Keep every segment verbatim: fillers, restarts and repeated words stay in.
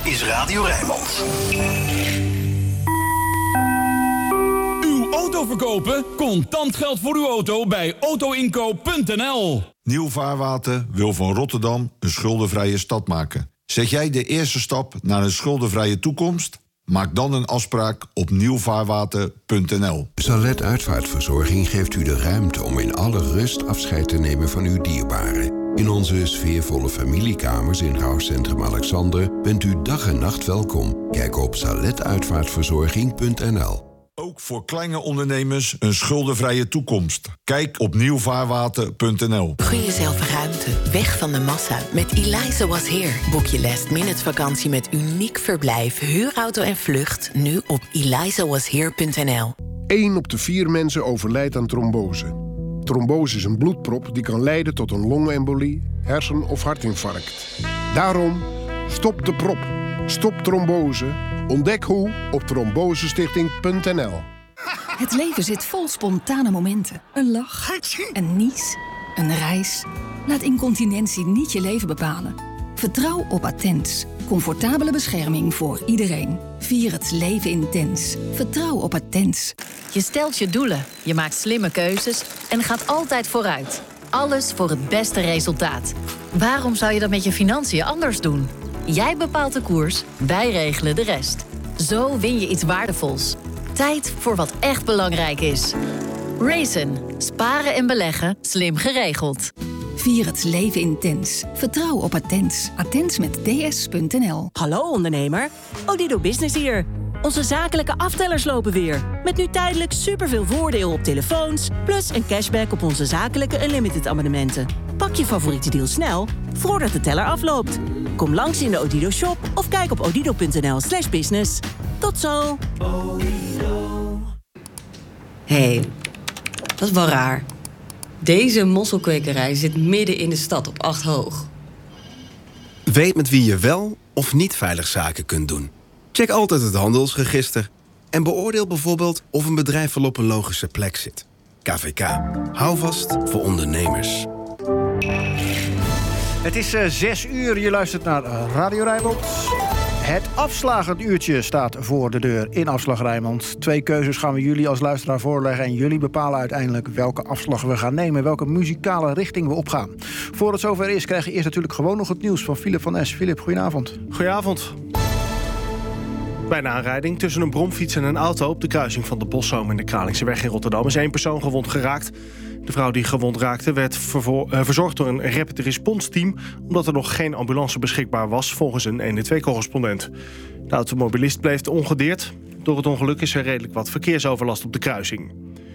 is Radio Rijnmond. Uw auto verkopen? Contant geld voor uw auto bij autoinkoop punt n l. Nieuw Vaarwater wil van Rotterdam een schuldenvrije stad maken. Zet jij de eerste stap naar een schuldenvrije toekomst? Maak dan een afspraak op nieuw vaarwater punt n l. Salet Uitvaartverzorging geeft u de ruimte om in alle rust afscheid te nemen van uw dierbaren. In onze sfeervolle familiekamers in Rouwcentrum Alexander bent u dag en nacht welkom. Kijk op salet uitvaartverzorging punt n l. Ook voor kleine ondernemers een schuldenvrije toekomst. Kijk op nieuw vaarwater punt n l. Gun jezelf ruimte, weg van de massa. Met Eliza Was Here. Boek je last minute vakantie met uniek verblijf, huurauto en vlucht nu op eliza was here punt n l. Eén op de vier mensen overlijdt aan trombose. Trombose is een bloedprop die kan leiden tot een longembolie, hersen- of hartinfarct. Daarom, stop de prop. Stop trombose. Ontdek hoe op trombosestichting punt n l. Het leven zit vol spontane momenten. Een lach, een nies, een reis. Laat incontinentie niet je leven bepalen. Vertrouw op Attens. Comfortabele bescherming voor iedereen. Vier het leven intens. Vertrouw op Attens. Je stelt je doelen, je maakt slimme keuzes en gaat altijd vooruit. Alles voor het beste resultaat. Waarom zou je dat met je financiën anders doen? Jij bepaalt de koers, wij regelen de rest. Zo win je iets waardevols. Tijd voor wat echt belangrijk is. Raisin. Sparen en beleggen, slim geregeld. Vier het leven intens. Vertrouw op Attens. Attens met ds punt n l. Hallo ondernemer, Odido Business hier. Onze zakelijke aftellers lopen weer. Met nu tijdelijk superveel voordeel op telefoons... plus een cashback op onze zakelijke unlimited abonnementen. Pak je favoriete deal snel, voordat de teller afloopt. Kom langs in de Odido shop of kijk op odido punt n l slash business. Tot zo! Hé, hey, dat is wel raar. Deze mosselkwekerij zit midden in de stad op acht hoog. Weet met wie je wel of niet veilig zaken kunt doen. Check altijd het handelsregister. En beoordeel bijvoorbeeld of een bedrijf wel op een logische plek zit. K V K. Hou vast voor ondernemers. Het is uh, zes uur, je luistert naar Radio Rijnmond. Het afslagenuurtje staat voor de deur in Afslag Rijnmond. Twee keuzes gaan we jullie als luisteraar voorleggen... en jullie bepalen uiteindelijk welke afslag we gaan nemen... welke muzikale richting we opgaan. Voor het zover is, krijg je eerst natuurlijk gewoon nog het nieuws... van Philip van S. Philip, goedenavond. Goedenavond. Bij een aanrijding tussen een bromfiets en een auto... op de kruising van de Boszoom en de Kralingseweg in Rotterdam... is één persoon gewond geraakt. De vrouw die gewond raakte werd vervo- uh, verzorgd door een rapid response team... omdat er nog geen ambulance beschikbaar was, volgens een een een twee-correspondent. De automobilist bleef ongedeerd. Door het ongeluk is er redelijk wat verkeersoverlast op de kruising.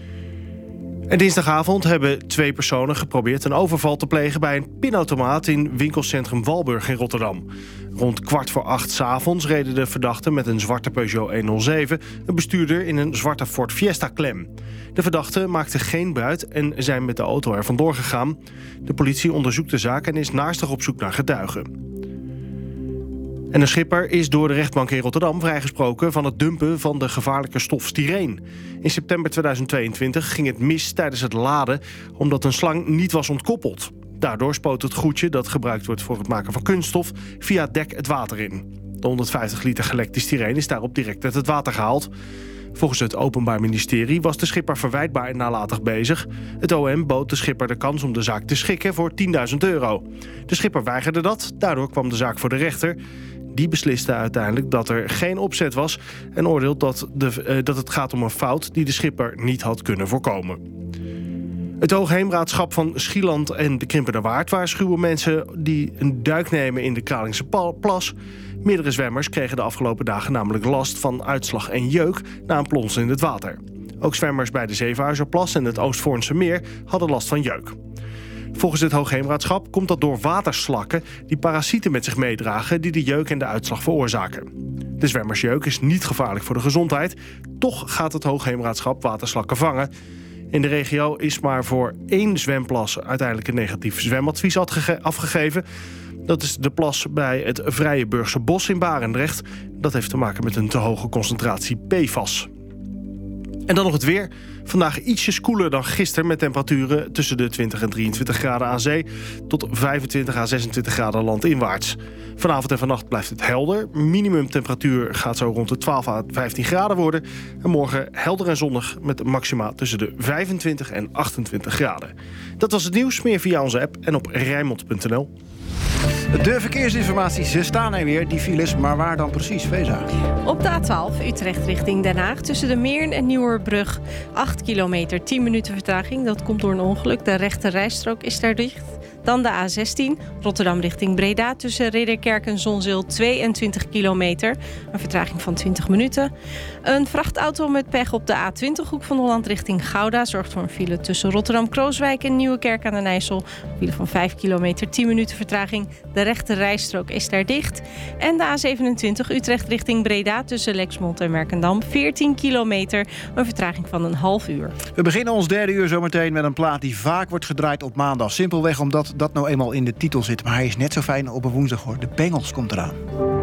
En dinsdagavond hebben twee personen geprobeerd een overval te plegen... bij een pinautomaat in winkelcentrum Walburg in Rotterdam. Rond kwart voor acht 's avonds reden de verdachten met een zwarte Peugeot honderdzeven... een bestuurder in een zwarte Ford Fiesta klem. De verdachten maakten geen buit en zijn met de auto er vandoor gegaan. De politie onderzoekt de zaak en is naastig op zoek naar getuigen. En een schipper is door de rechtbank in Rotterdam vrijgesproken... van het dumpen van de gevaarlijke stof styreen. In september tweeduizend tweeëntwintig ging het mis tijdens het laden... omdat een slang niet was ontkoppeld. Daardoor spoot het goedje dat gebruikt wordt voor het maken van kunststof... via het dek het water in. De honderdvijftig liter gelekte styreen is daarop direct uit het water gehaald. Volgens het Openbaar Ministerie was de schipper verwijtbaar en nalatig bezig. Het O M bood de schipper de kans om de zaak te schikken voor tienduizend euro. De schipper weigerde dat, daardoor kwam de zaak voor de rechter... Die besliste uiteindelijk dat er geen opzet was... en oordeelt dat, de, uh, dat het gaat om een fout die de schipper niet had kunnen voorkomen. Het Hoogheemraadschap van Schieland en de Krimpende Waard... waarschuwen mensen die een duik nemen in de Kralingse Plas. Meerdere zwemmers kregen de afgelopen dagen namelijk last van uitslag en jeuk... na een plons in het water. Ook zwemmers bij de Zevenhuizerplas en het Oostvoornse Meer hadden last van jeuk. Volgens het Hoogheemraadschap komt dat door waterslakken... die parasieten met zich meedragen die de jeuk en de uitslag veroorzaken. De zwemmersjeuk is niet gevaarlijk voor de gezondheid. Toch gaat het Hoogheemraadschap waterslakken vangen. In de regio is maar voor één zwemplas uiteindelijk een negatief zwemadvies afgegeven. Dat is de plas bij het Vrije Burgse Bos in Barendrecht. Dat heeft te maken met een te hoge concentratie P F A S. En dan nog het weer. Vandaag ietsjes koeler dan gisteren met temperaturen tussen de twintig en drieëntwintig graden aan zee tot vijfentwintig à zesentwintig graden landinwaarts. Vanavond en vannacht blijft het helder. Minimumtemperatuur gaat zo rond de twaalf à vijftien graden worden. En morgen helder en zonnig met maxima tussen de vijfentwintig en achtentwintig graden. Dat was het nieuws. Meer via onze app en op Rijnmond punt n l. De verkeersinformatie, ze staan er weer, die files, maar waar dan precies, Veza? Op de A twaalf, Utrecht richting Den Haag, tussen de Meern en Nieuwerbrug. acht kilometer, tien minuten vertraging, dat komt door een ongeluk. De rechte rijstrook is daar dicht. Dan de A zestien, Rotterdam richting Breda, tussen Ridderkerk en Zonzeel, tweeëntwintig kilometer. Een vertraging van twintig minuten. Een vrachtauto met pech op de A twintig, Hoek van Holland richting Gouda, zorgt voor een file tussen Rotterdam-Krooswijk en Nieuwekerk aan den IJssel. Een file van vijf kilometer, tien minuten vertraging. De rechte rijstrook is daar dicht. En de A zevenentwintig, Utrecht richting Breda, tussen Lexmond en Merkendam, veertien kilometer. Een vertraging van een half uur. We beginnen ons derde uur zometeen met een plaat die vaak wordt gedraaid op maandag. Simpelweg omdat dat nou eenmaal in de titel zit. Maar hij is net zo fijn op een woensdag, hoor. De Bengals komt eraan.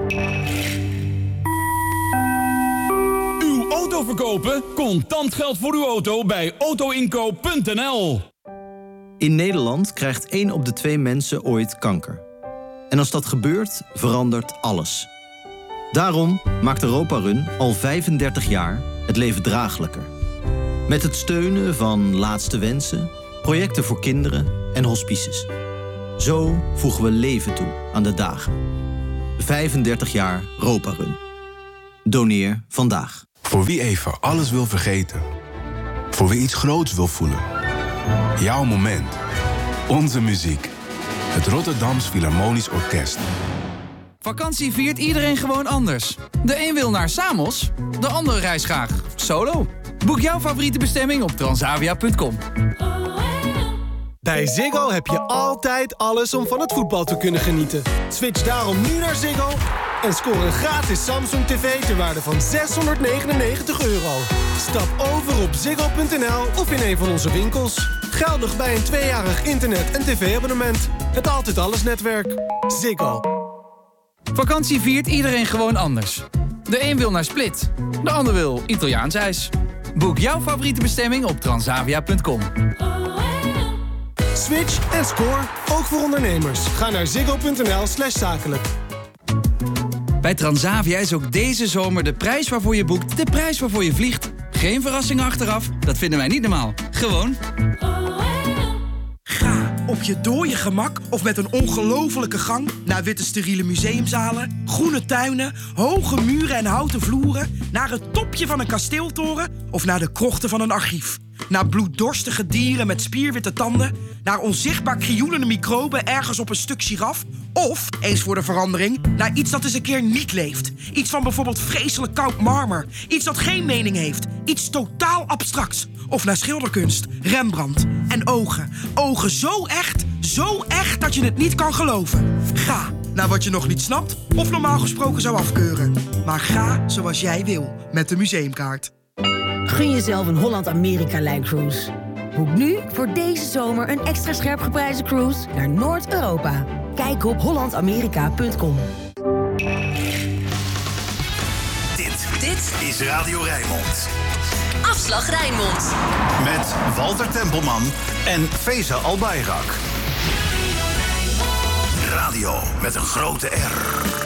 Uw auto verkopen? Contant geld voor uw auto bij auto inkoop punt n l. In Nederland krijgt één op de twee mensen ooit kanker. En als dat gebeurt, verandert alles. Daarom maakt Europa Run al vijfendertig jaar het leven draaglijker. Met het steunen van Laatste Wensen, projecten voor kinderen en hospices. Zo voegen we leven toe aan de dagen. vijfendertig jaar Europa Run. Doneer vandaag. Voor wie even alles wil vergeten. Voor wie iets groots wil voelen. Jouw moment. Onze muziek. Het Rotterdams Philharmonisch Orkest. Vakantie viert iedereen gewoon anders. De een wil naar Samos, de ander reist graag solo. Boek jouw favoriete bestemming op transavia punt com. Bij Ziggo heb je altijd alles om van het voetbal te kunnen genieten. Switch daarom nu naar Ziggo en scoor een gratis Samsung tv ter waarde van zeshonderdnegenennegentig euro. Stap over op ziggo punt n l of in een van onze winkels. Geldig bij een tweejarig internet- en tv-abonnement. Het Altijd Alles netwerk. Ziggo. Vakantie viert iedereen gewoon anders. De een wil naar Split, de ander wil Italiaans ijs. Boek jouw favoriete bestemming op transavia punt com. Switch en score, ook voor ondernemers. Ga naar ziggo punt n l slash zakelijk. Bij Transavia is ook deze zomer de prijs waarvoor je boekt de prijs waarvoor je vliegt. Geen verrassingen achteraf, dat vinden wij niet normaal. Gewoon. Ga op je dode gemak of met een ongelofelijke gang naar witte steriele museumzalen, groene tuinen, hoge muren en houten vloeren, naar het topje van een kasteeltoren of naar de krochten van een archief. Naar bloeddorstige dieren met spierwitte tanden, naar onzichtbaar krioelende microben ergens op een stuk giraf, of, eens voor de verandering, naar iets dat eens een keer niet leeft. Iets van bijvoorbeeld vreselijk koud marmer, iets dat geen mening heeft, iets totaal abstracts. Of naar schilderkunst, Rembrandt en ogen. Ogen zo echt, zo echt dat je het niet kan geloven. Ga naar wat je nog niet snapt of normaal gesproken zou afkeuren. Maar ga zoals jij wil met de museumkaart. Gun jezelf een Holland-Amerika-lijncruise. Boek nu voor deze zomer een extra scherp geprijsde cruise naar Noord-Europa. Kijk op holland amerika punt com. Dit, dit is Radio Rijnmond. Afslag Rijnmond. Met Walter Tempelman en Feza Albayrak. Radio met een grote R.